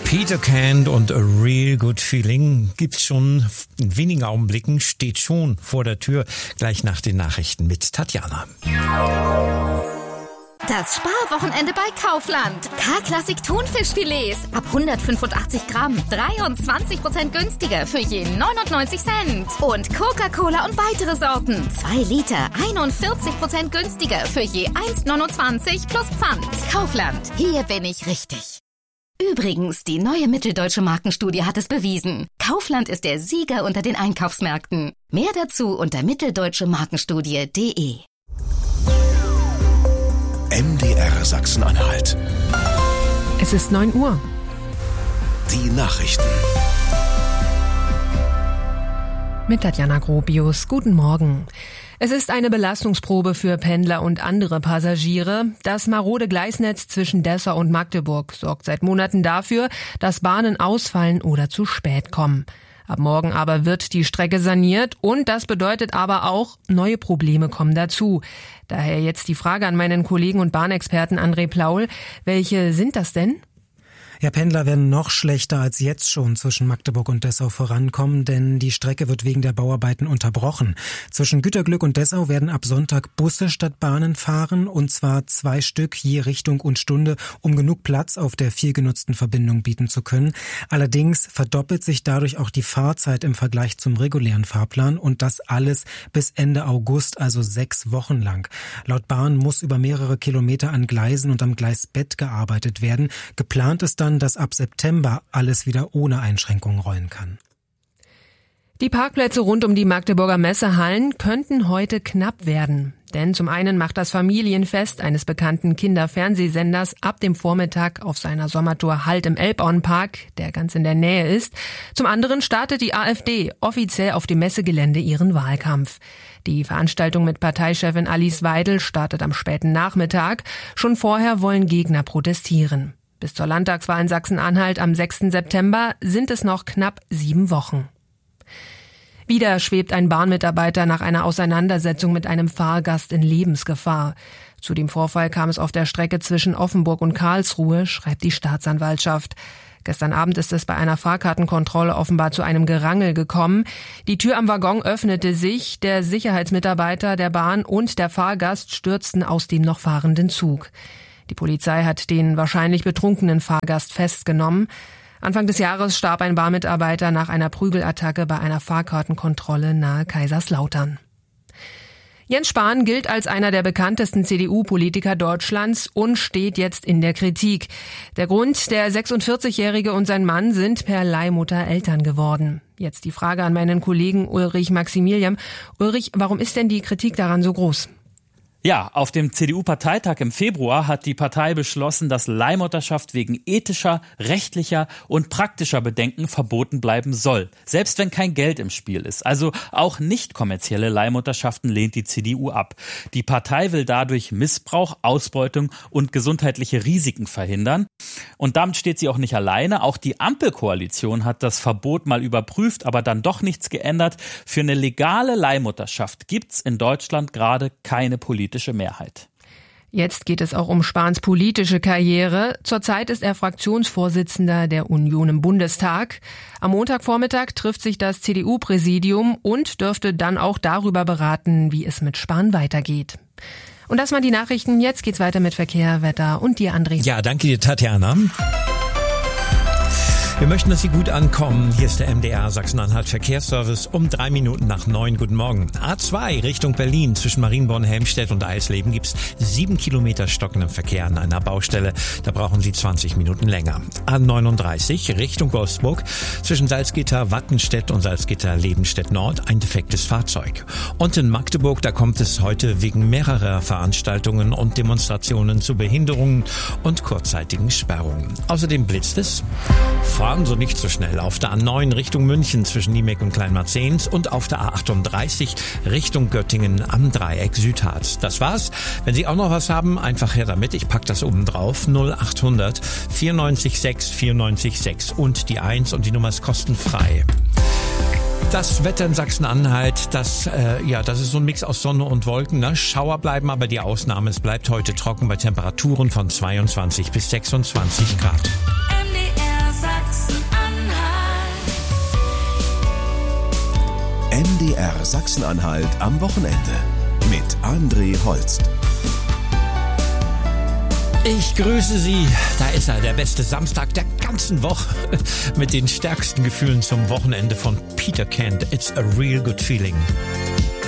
Peter Kent und A Real Good Feeling gibt's schon in wenigen Augenblicken, steht schon vor der Tür, gleich nach den Nachrichten mit Tatjana. Das Sparwochenende bei Kaufland. K-Klassik Thunfischfilets ab 185 Gramm. 23% günstiger für je 99 Cent. Und Coca-Cola und weitere Sorten. 2 Liter, 41% günstiger für je 1,29 plus Pfand. Kaufland, hier bin ich richtig. Übrigens, die neue Mitteldeutsche Markenstudie hat es bewiesen. Kaufland ist der Sieger unter den Einkaufsmärkten. Mehr dazu unter mitteldeutschemarkenstudie.de. MDR Sachsen-Anhalt. Es ist 9 Uhr. Die Nachrichten. Mit Tatjana Gropius. Guten Morgen. Es ist eine Belastungsprobe für Pendler und andere Passagiere. Das marode Gleisnetz zwischen Dessau und Magdeburg sorgt seit Monaten dafür, dass Bahnen ausfallen oder zu spät kommen. Ab morgen aber wird die Strecke saniert und das bedeutet aber auch, neue Probleme kommen dazu. Daher jetzt die Frage an meinen Kollegen und Bahnexperten André Plaul. Welche sind das denn? Ja, Pendler werden noch schlechter als jetzt schon zwischen Magdeburg und Dessau vorankommen, denn die Strecke wird wegen der Bauarbeiten unterbrochen. Zwischen Güterglück und Dessau werden ab Sonntag Busse statt Bahnen fahren, und zwar 2 Stück je Richtung und Stunde, um genug Platz auf der viel genutzten Verbindung bieten zu können. Allerdings verdoppelt sich dadurch auch die Fahrzeit im Vergleich zum regulären Fahrplan, und das alles bis Ende August, also 6 Wochen lang. Laut Bahn muss über mehrere Kilometer an Gleisen und am Gleisbett gearbeitet werden. Geplant ist dann, dass ab September alles wieder ohne Einschränkungen rollen kann. Die Parkplätze rund um die Magdeburger Messehallen könnten heute knapp werden. Denn zum einen macht das Familienfest eines bekannten Kinderfernsehsenders ab dem Vormittag auf seiner Sommertour Halt im Elbauenpark, der ganz in der Nähe ist. Zum anderen startet die AfD offiziell auf dem Messegelände ihren Wahlkampf. Die Veranstaltung mit Parteichefin Alice Weidel startet am späten Nachmittag. Schon vorher wollen Gegner protestieren. Bis zur Landtagswahl in Sachsen-Anhalt am 6. September sind es noch knapp 7 Wochen. Wieder schwebt ein Bahnmitarbeiter nach einer Auseinandersetzung mit einem Fahrgast in Lebensgefahr. Zu dem Vorfall kam es auf der Strecke zwischen Offenburg und Karlsruhe, schreibt die Staatsanwaltschaft. Gestern Abend ist es bei einer Fahrkartenkontrolle offenbar zu einem Gerangel gekommen. Die Tür am Waggon öffnete sich, der Sicherheitsmitarbeiter der Bahn und der Fahrgast stürzten aus dem noch fahrenden Zug. Die Polizei hat den wahrscheinlich betrunkenen Fahrgast festgenommen. Anfang des Jahres starb ein Bahnmitarbeiter nach einer Prügelattacke bei einer Fahrkartenkontrolle nahe Kaiserslautern. Jens Spahn gilt als einer der bekanntesten CDU-Politiker Deutschlands und steht jetzt in der Kritik. Der Grund: der 46-Jährige und sein Mann sind per Leihmutter Eltern geworden. Jetzt die Frage an meinen Kollegen Ulrich Maximilian. Ulrich, warum ist denn die Kritik daran so groß? Ja, auf dem CDU-Parteitag im Februar hat die Partei beschlossen, dass Leihmutterschaft wegen ethischer, rechtlicher und praktischer Bedenken verboten bleiben soll. Selbst wenn kein Geld im Spiel ist. Also auch nicht kommerzielle Leihmutterschaften lehnt die CDU ab. Die Partei will dadurch Missbrauch, Ausbeutung und gesundheitliche Risiken verhindern. Und damit steht sie auch nicht alleine. Auch die Ampelkoalition hat das Verbot mal überprüft, aber dann doch nichts geändert. Für eine legale Leihmutterschaft gibt's in Deutschland gerade keine politische Mehrheit. Jetzt geht es auch um Spahns politische Karriere. Zurzeit ist er Fraktionsvorsitzender der Union im Bundestag. Am Montagvormittag trifft sich das CDU-Präsidium und dürfte dann auch darüber beraten, wie es mit Spahn weitergeht. Und das waren die Nachrichten. Jetzt geht's weiter mit Verkehr, Wetter und dir, André. Ja, danke dir, Tatjana. Wir möchten, dass Sie gut ankommen. Hier ist der MDR Sachsen-Anhalt Verkehrsservice um 3 Minuten nach 9. Guten Morgen. A2 Richtung Berlin zwischen Marienborn, Helmstedt und Eisleben gibt's 7 Kilometer stockenden Verkehr an einer Baustelle. Da brauchen Sie 20 Minuten länger. A39 Richtung Wolfsburg zwischen Salzgitter, Wattenstedt und Salzgitter, Lebenstedt Nord ein defektes Fahrzeug. Und in Magdeburg, da kommt es heute wegen mehrerer Veranstaltungen und Demonstrationen zu Behinderungen und kurzzeitigen Sperrungen. Außerdem blitzt es. Fahren Sie nicht so schnell auf der A9 Richtung München zwischen Niemek und Kleinmarzens und auf der A38 Richtung Göttingen am Dreieck Südharz. Das war's. Wenn Sie auch noch was haben, einfach her damit. Ich pack das oben drauf. 0800 94 6 94 6 und die 1 und die Nummer ist kostenfrei. Das Wetter in Sachsen-Anhalt, das ist so ein Mix aus Sonne und Wolken. Ne? Schauer bleiben aber die Ausnahme. Es bleibt heute trocken bei Temperaturen von 22 bis 26 Grad. MDR sagt MDR Sachsen-Anhalt am Wochenende mit André Holst. Ich grüße Sie. Da ist er, der beste Samstag der ganzen Woche. Mit den stärksten Gefühlen zum Wochenende von Peter Kent. It's a real good feeling.